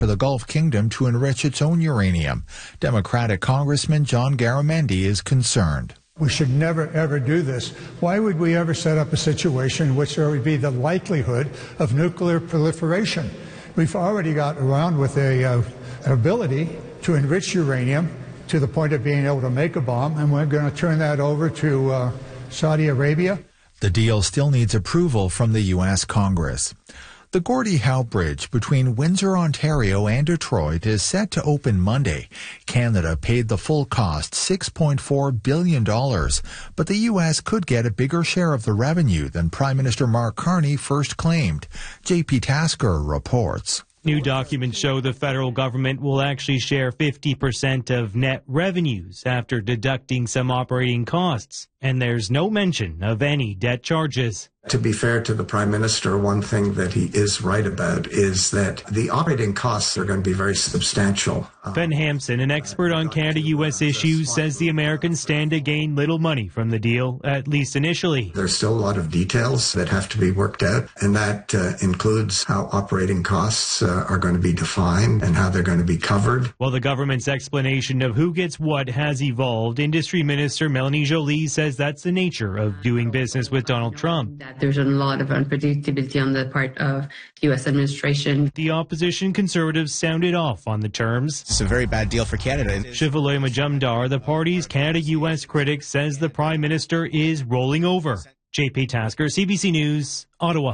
for the Gulf Kingdom to enrich its own uranium. Democratic Congressman John Garamendi is concerned. We should never, ever do this. Why would we ever set up a situation in which there would be the likelihood of nuclear proliferation? We've already got around with an ability to enrich uranium to the point of being able to make a bomb, and we're going to turn that over to Saudi Arabia. The deal still needs approval from the U.S. Congress. The Gordie Howe Bridge between Windsor, Ontario and Detroit is set to open Monday. Canada paid the full cost, $6.4 billion, but the U.S. could get a bigger share of the revenue than Prime Minister Mark Carney first claimed. J.P. Tasker reports. New documents show the federal government will actually share 50% of net revenues after deducting some operating costs, and there's no mention of any debt charges. To be fair to the Prime Minister, one thing that he is right about is that the operating costs are going to be very substantial. Ben Hampson, an expert on Canada-U.S. issues, says the Americans stand to gain little money from the deal, at least initially. There's still a lot of details that have to be worked out, and that includes how operating costs are going to be defined and how they're going to be covered. While the government's explanation of who gets what has evolved, Industry Minister Melanie Joly says that's the nature of doing business with Donald Trump. There's a lot of unpredictability on the part of the U.S. administration. The opposition Conservatives sounded off on the terms. It's a very bad deal for Canada. Shivaloy Majumdar, the party's Canada-U.S. critic, says the Prime Minister is rolling over. J.P. Tasker, CBC News, Ottawa.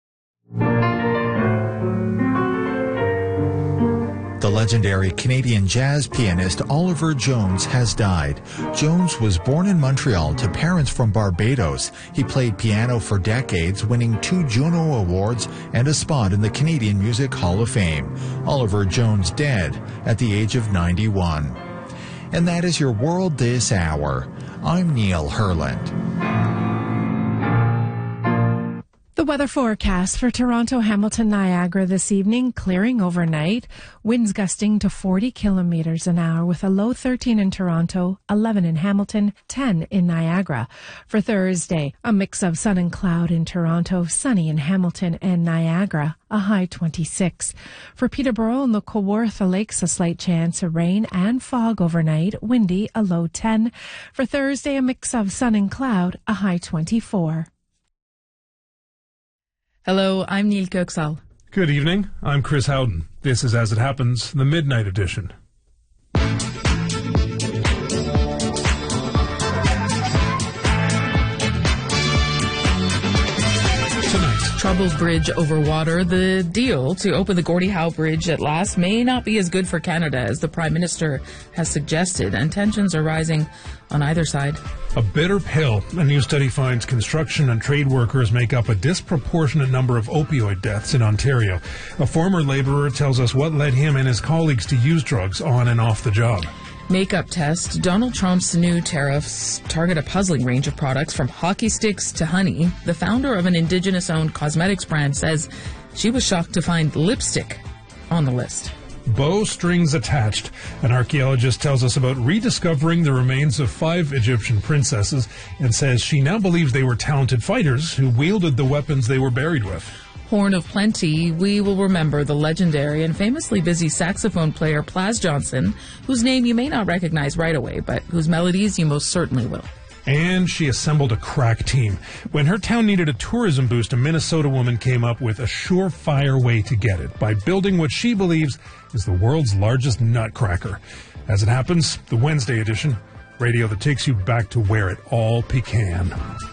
The legendary Canadian jazz pianist Oliver Jones has died. Jones was born in Montreal to parents from Barbados. He played piano for decades, winning 2 Juno Awards and a spot in the Canadian Music Hall of Fame. Oliver Jones dead at the age of 91. And that is your World This Hour. I'm Neil Herland. The weather forecast for Toronto, Hamilton, Niagara this evening, clearing overnight. Winds gusting to 40 kilometers an hour with a low 13 in Toronto, 11 in Hamilton, 10 in Niagara. For Thursday, a mix of sun and cloud in Toronto, sunny in Hamilton and Niagara, a high 26. For Peterborough and the Kawartha Lakes, a slight chance of rain and fog overnight, windy, a low 10. For Thursday, a mix of sun and cloud, a high 24. Hello, I'm Neil Köksal. Good evening. I'm Chris Howden. This is As It Happens, the Midnight Edition. Troubled bridge over water. The deal to open the Gordie Howe Bridge at last may not be as good for Canada as the Prime Minister has suggested, and tensions are rising on either side. A bitter pill. A new study finds construction and trade workers make up a disproportionate number of opioid deaths in Ontario. A former laborer tells us what led him and his colleagues to use drugs on and off the job. Makeup test. Donald Trump's new tariffs target a puzzling range of products from hockey sticks to honey. The founder of an Indigenous-owned cosmetics brand says she was shocked to find lipstick on the list. Bowstrings attached. An archaeologist tells us about rediscovering the remains of 5 Egyptian princesses and says she now believes they were talented fighters who wielded the weapons they were buried with. Horn of Plenty, we will remember the legendary and famously busy saxophone player Plas Johnson, whose name you may not recognize right away, but whose melodies you most certainly will. And she assembled a crack team. When her town needed a tourism boost, a Minnesota woman came up with a surefire way to get it by building what she believes is the world's largest nutcracker. As it happens, the Wednesday edition, radio that takes you back to where it all began.